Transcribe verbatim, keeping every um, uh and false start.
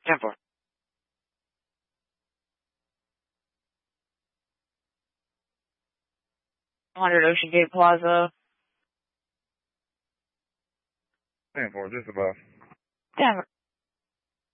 ten four. one hundred Ocean Gate Plaza. ten four, just above. ten four.